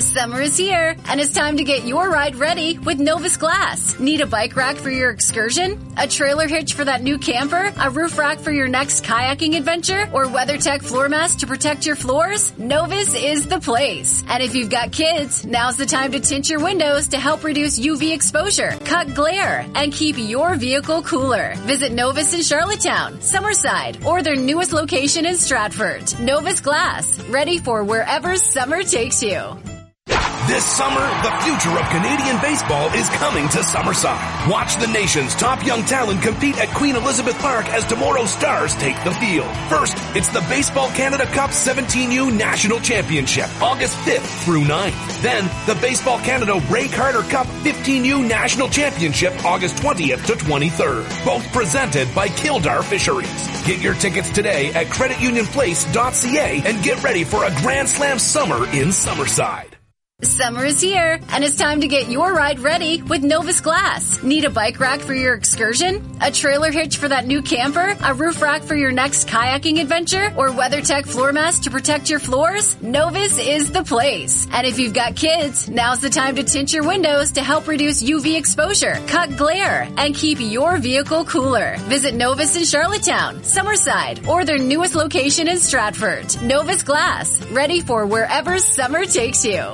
Summer is here, and it's time to get your ride ready with Novus Glass. Need a bike rack for your excursion? A trailer hitch for that new camper? A roof rack for your next kayaking adventure? Or WeatherTech floor mats to protect your floors? Novus is the place. And if you've got kids, now's the time to tint your windows to help reduce UV exposure, cut glare, and keep your vehicle cooler. Visit Novus in Charlottetown, Summerside, or their newest location in Stratford. Novus Glass, ready for wherever summer takes you. This summer, the future of Canadian baseball is coming to Summerside. Watch the nation's top young talent compete at Queen Elizabeth Park as tomorrow's stars take the field. First, it's the Baseball Canada Cup 17U National Championship, August 5th through 9th. Then, the Baseball Canada Ray Carter Cup 15U National Championship, August 20th to 23rd. Both presented by Kildare Fisheries. Get your tickets today at creditunionplace.ca and get ready for a Grand Slam summer in Summerside. Summer is here, and it's time to get your ride ready with Novus Glass. Need a bike rack for your excursion? A trailer hitch for that new camper? A roof rack for your next kayaking adventure? Or WeatherTech floor mats to protect your floors? Novus is the place. And if you've got kids, now's the time to tint your windows to help reduce UV exposure, cut glare, and keep your vehicle cooler. Visit Novus in Charlottetown, Summerside, or their newest location in Stratford. Novus Glass, ready for wherever summer takes you.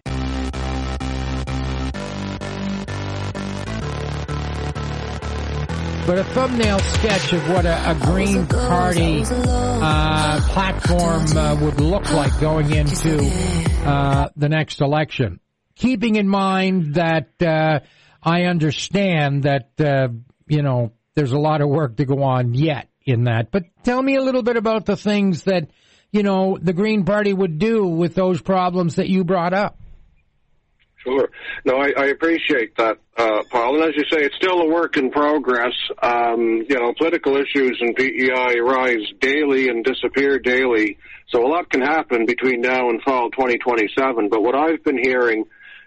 But a thumbnail sketch of what a Green Party platform would look like going into the next election. Keeping in mind that I understand that, there's a lot of work to go on yet in that. But tell me a little bit about the things that, the Green Party would do with those problems that you brought up. Sure. No, I appreciate that, Paul. And as you say, it's still a work in progress. Political issues in PEI arise daily and disappear daily. So a lot can happen between now and fall 2027. But what I've been hearing,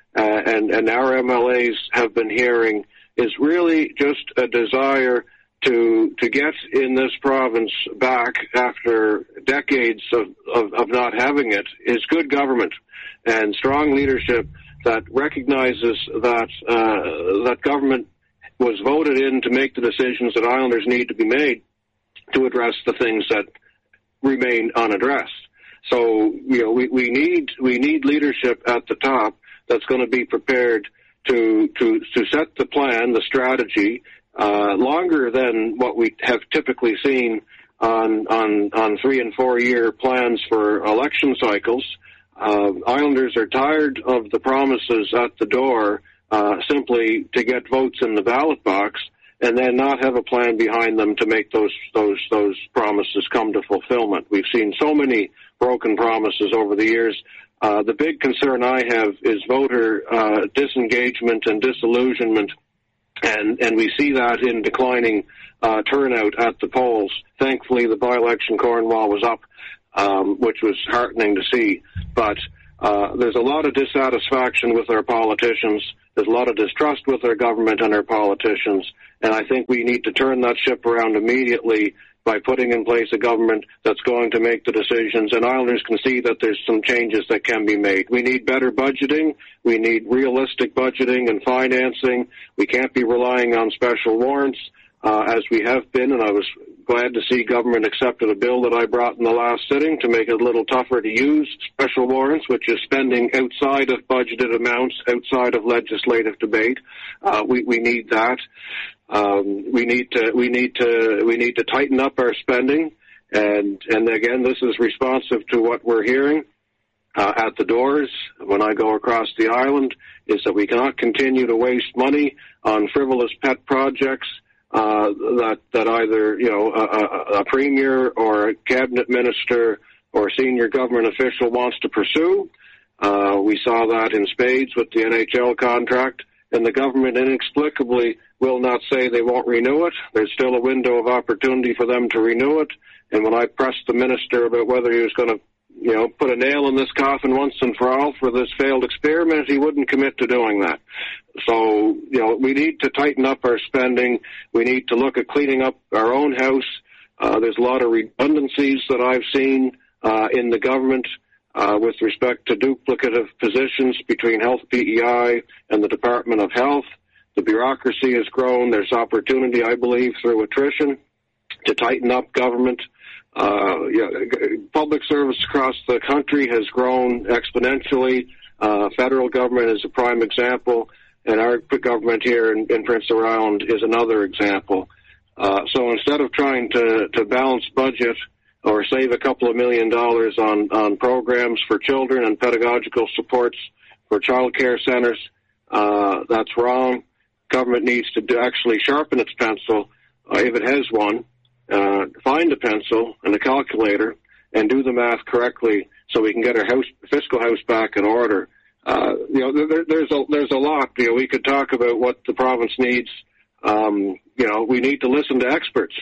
and our MLAs have been hearing, is really just a desire to get in this province back after decades of not having it, is good government and strong leadership that recognizes that government was voted in to make the decisions that Islanders need to be made to address the things that remain unaddressed. So, we need leadership at the top that's going to be prepared to set the plan, the strategy, longer than what we have typically seen on 3 and 4 year plans for election cycles. Islanders are tired of the promises at the door simply to get votes in the ballot box and then not have a plan behind them to make those promises come to fulfillment. We've seen so many broken promises over the years. The big concern I have is voter disengagement and disillusionment, and we see that in declining turnout at the polls. Thankfully, the by-election Cornwall was up, which was heartening to see. But there's a lot of dissatisfaction with our politicians. There's a lot of distrust with our government and our politicians. And I think we need to turn that ship around immediately by putting in place a government that's going to make the decisions. And Islanders can see that there's some changes that can be made. We need better budgeting. We need realistic budgeting and financing. We can't be relying on special warrants. As we have been, and I was glad to see government accepted a bill that I brought in the last sitting to make it a little tougher to use special warrants, which is spending outside of budgeted amounts, outside of legislative debate. We need that. We need to tighten up our spending, and again, this is responsive to what we're hearing at the doors when I go across the island, is that we cannot continue to waste money on frivolous pet projects that either a premier or a cabinet minister or senior government official wants to pursue. We saw that in spades with the NHL contract, and the government inexplicably will not say they won't renew it. There's still a window of opportunity for them to renew it. And when I pressed the minister about whether he was going to put a nail in this coffin once and for all for this failed experiment, he wouldn't commit to doing that. So, we need to tighten up our spending. We need to look at cleaning up our own house. There's a lot of redundancies that I've seen in the government with respect to duplicative positions between Health PEI and the Department of Health. The bureaucracy has grown. There's opportunity, I believe, through attrition to tighten up government. Public service across the country has grown exponentially. Federal government is a prime example, and our government here in Prince Edward Island is another example. So instead of trying to balance budget or save a couple of $1 million on programs for children and pedagogical supports for child care centers, that's wrong. Government needs to actually sharpen its pencil, if it has one, find a pencil and a calculator, and do the math correctly so we can get our fiscal house back in order. There's a lot. We could talk about what the province needs. We need to listen to experts.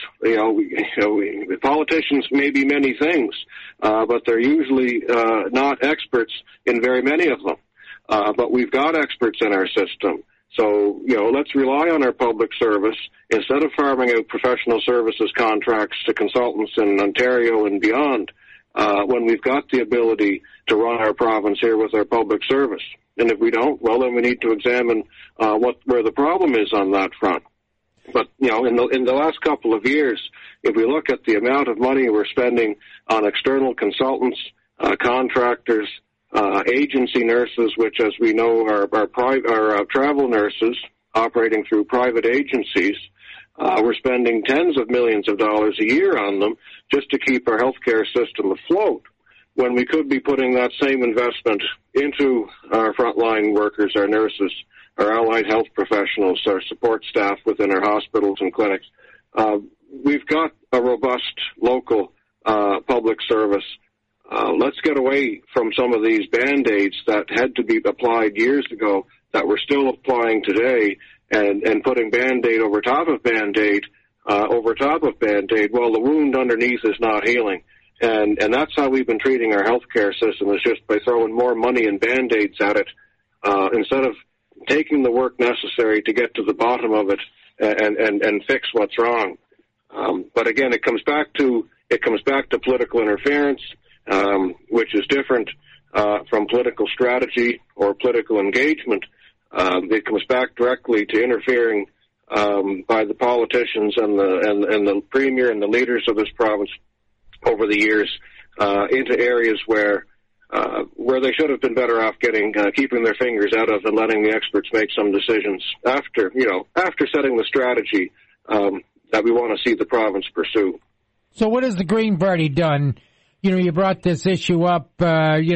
Politicians may be many things, but they're usually not experts in very many of them. But we've got experts in our system. So, let's rely on our public service instead of farming out professional services contracts to consultants in Ontario and beyond, when we've got the ability to run our province here with our public service. And if we don't, well, then we need to examine where the problem is on that front. But, in the last couple of years, if we look at the amount of money we're spending on external consultants, contractors, agency nurses, which, as we know, are travel nurses operating through private agencies, we're spending tens of millions of dollars a year on them just to keep our healthcare system afloat, when we could be putting that same investment into our frontline workers, our nurses, our allied health professionals, our support staff within our hospitals and clinics. We've got a robust local public service. Let's get away from some of these Band-Aids that had to be applied years ago that we're still applying today, and putting Band-Aid over top of Band-Aid over top of Band-Aid while the wound underneath is not healing. And that's how we've been treating our healthcare system, is just by throwing more money and Band-Aids at it, instead of taking the work necessary to get to the bottom of it and fix what's wrong. But again, it comes back to political interference, which is different from political strategy or political engagement. It comes back directly to interfering by the politicians and the premier and the leaders of this province over the years into areas where they should have been better off keeping their fingers out of and letting the experts make some decisions after setting the strategy that we want to see the province pursue. So what has the Green Party done? You brought this issue up, having,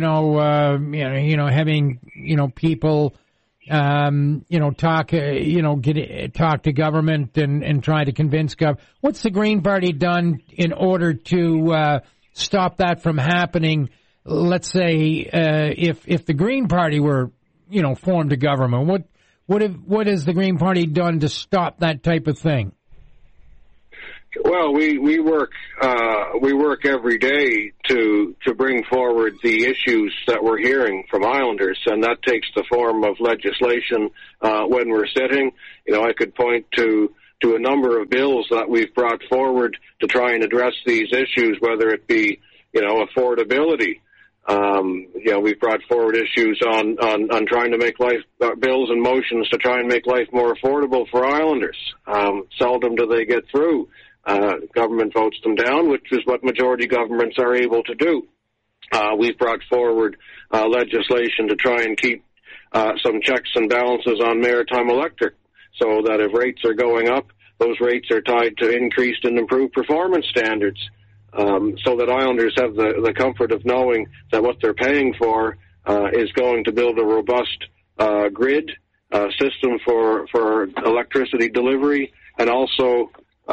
people, talk to government and try to convince government. What's the Green Party done in order to stop that from happening? Let's say if the Green Party were, formed a government, what has the Green Party done to stop that type of thing? Well, we work every day to bring forward the issues that we're hearing from Islanders, and that takes the form of legislation when we're sitting. I could point to a number of bills that we've brought forward to try and address these issues, whether it be affordability. We've brought forward issues on trying to make bills and motions to try and make life more affordable for Islanders. Seldom do they get through. Government votes them down, which is what majority governments are able to do. We've brought forward legislation to try and keep some checks and balances on maritime electric, so that if rates are going up, those rates are tied to increased and improved performance standards, so that Islanders have the comfort of knowing that what they're paying for is going to build a robust grid system for electricity delivery, and also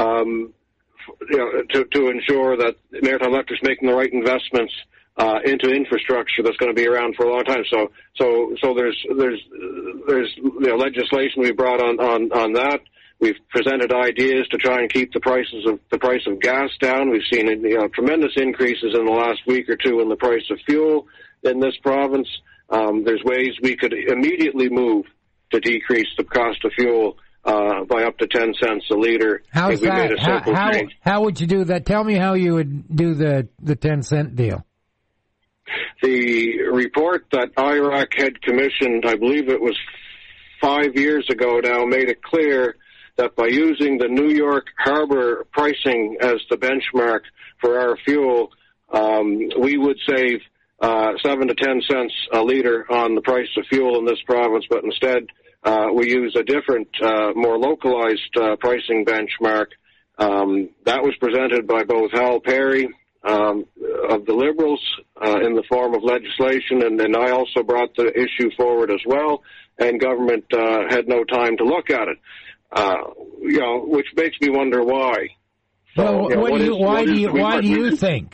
to ensure that Maritime Electric's making the right investments into infrastructure that's going to be around for a long time. So there's legislation we brought on that. We've presented ideas to try and keep the price of gas down. We've seen tremendous increases in the last week or two in the price of fuel in this province. There's ways we could immediately move to decrease the cost of fuel by up to 10 cents a liter. How's that? How would you do that? Tell me how you would do the 10-cent deal. The report that IRAC had commissioned, I believe it was 5 years ago now, made it clear that by using the New York Harbor pricing as the benchmark for our fuel, we would save 7 to 10 cents a liter on the price of fuel in this province, but instead we use a different, more localized pricing benchmark. That was presented by both Hal Perry of the Liberals in the form of legislation, and then I also brought the issue forward as well, and government had no time to look at it, which makes me wonder why. So, why do you think?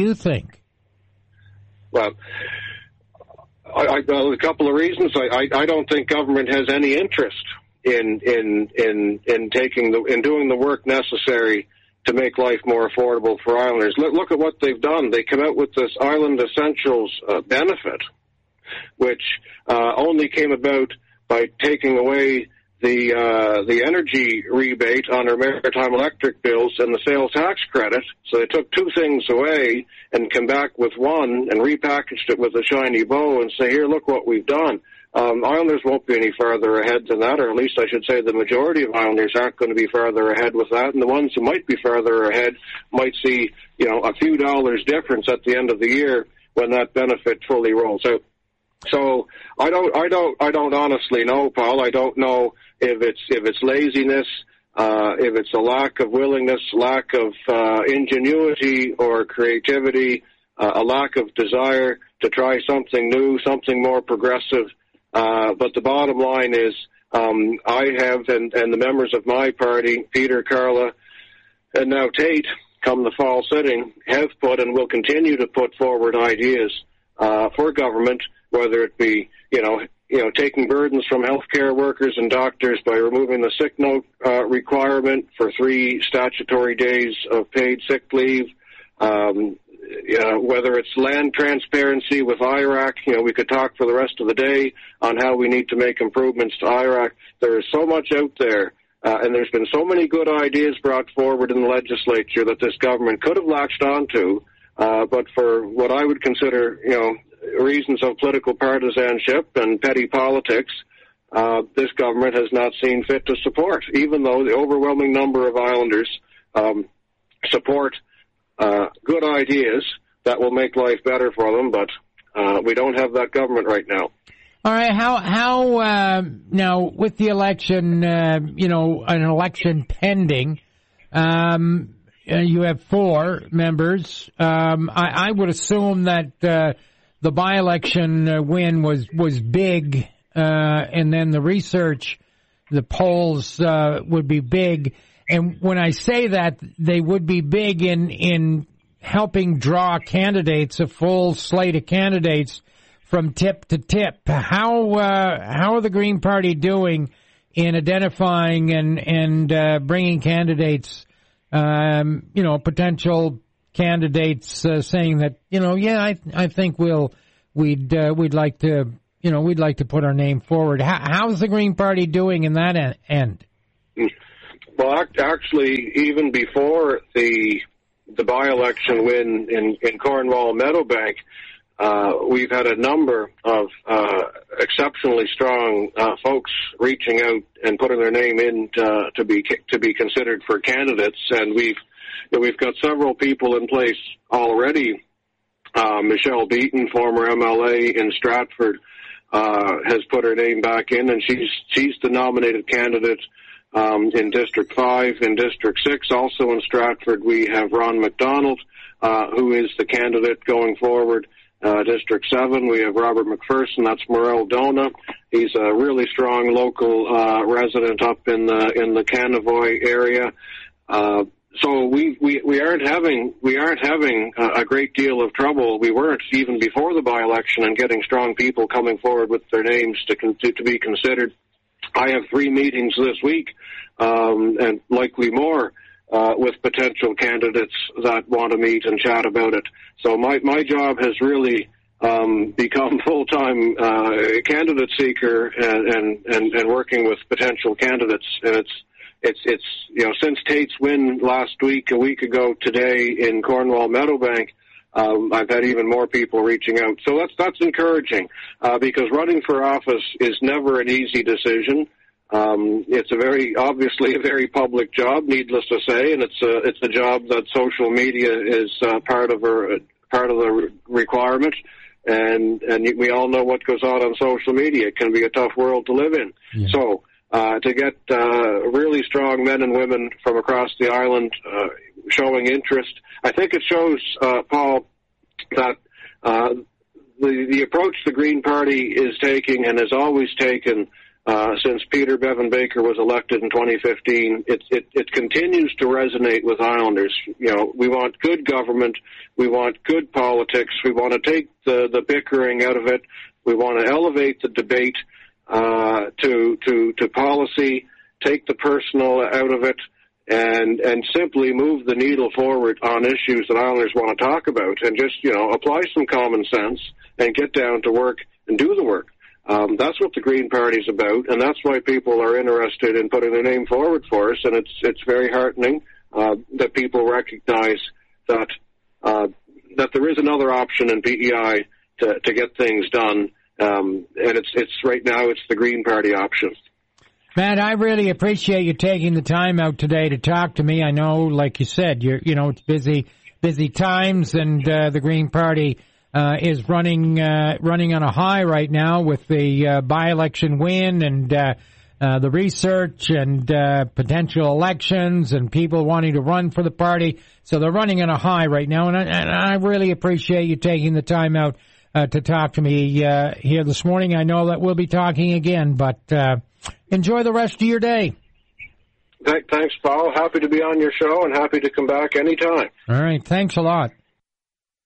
Well, a couple of reasons. I don't think government has any interest in doing the work necessary to make life more affordable for islanders. Look at what they've done. They come out with this Island Essentials benefit, which only came about by taking away the energy rebate on our maritime electric bills and the sales tax credit. So they took two things away and come back with one and repackaged it with a shiny bow and say, here, look what we've done. Islanders won't be any farther ahead than that, or at least I should say the majority of Islanders aren't going to be farther ahead with that, and the ones who might be farther ahead might see, a few dollars difference at the end of the year when that benefit fully rolls out. So I don't honestly know, Paul. I don't know if it's laziness, if it's a lack of willingness, lack of ingenuity or creativity, a lack of desire to try something new, something more progressive. But the bottom line is, I have, and the members of my party, Peter, Carla, and now Tate, come the fall sitting, have put and will continue to put forward ideas for government, whether it be, taking burdens from healthcare workers and doctors by removing the sick note requirement for 3 statutory days of paid sick leave, whether it's land transparency with IRAC. We could talk for the rest of the day on how we need to make improvements to IRAC. There is so much out there, and there's been so many good ideas brought forward in the legislature that this government could have latched onto, but for what I would consider, reasons of political partisanship and petty politics, this government has not seen fit to support, even though the overwhelming number of Islanders support good ideas that will make life better for them, but we don't have that government right now. All right, how now with the election, an election pending, you have 4 members. I would assume that the by-election win was big, and then the research, the polls would be big. And when I say that, they would be big in helping draw candidates, a full slate of candidates from tip to tip. How are the Green Party doing in identifying and bringing candidates, potential candidates saying that, I think we'd like to put our name forward. How's the Green Party doing in that end? Well, actually, even before the by-election win in Cornwall Meadowbank, we've had a number of exceptionally strong folks reaching out and putting their name in to be considered for candidates, and we've got several people in place already. Michelle Beaton, former MLA in Stratford, has put her name back in, and she's the nominated candidate in District 5. In District 6, also in Stratford, we have Ron McDonald, who is the candidate going forward. District 7, we have Robert McPherson, that's Morel Dona. He's a really strong local resident up in the Canavoy area. So we aren't having a great deal of trouble. We weren't even before the by-election and getting strong people coming forward with their names to be considered. I have 3 meetings this week, and likely more, with potential candidates that want to meet and chat about it. So my job has really become full-time candidate seeker and working with potential candidates. And it's since Tate's win last week, a week ago today in Cornwall Meadowbank, I've had even more people reaching out. So that's encouraging, because running for office is never an easy decision. It's obviously a very public job, needless to say, and it's a job that social media is part of the requirement. And we all know what goes on social media. It can be a tough world to live in. Yeah. So, to get really strong men and women from across the island showing interest, I think it shows, Paul, that the approach the Green Party is taking and has always taken since Peter Bevan Baker was elected in 2015, it continues to resonate with Islanders. You know, we want good government, we want good politics, we want to take the bickering out of it, we want to elevate the debate to policy, take the personal out of it, and simply move the needle forward on issues that Islanders want to talk about, and just, apply some common sense and get down to work and do the work. That's what the Green Party's about, and that's why people are interested in putting their name forward for us, and it's very heartening that people recognize that there is another option in PEI to get things done, and it's right now it's the Green Party option. Matt, I really appreciate you taking the time out today to talk to me. I know, like you said, it's busy times, and the Green Party is running on a high right now with the by-election win and the research and potential elections and people wanting to run for the party. So they're running on a high right now, and I really appreciate you taking the time out to talk to me here this morning. I know that we'll be talking again, but enjoy the rest of your day. Thanks, Paul. Happy to be on your show and happy to come back anytime. All right. Thanks a lot.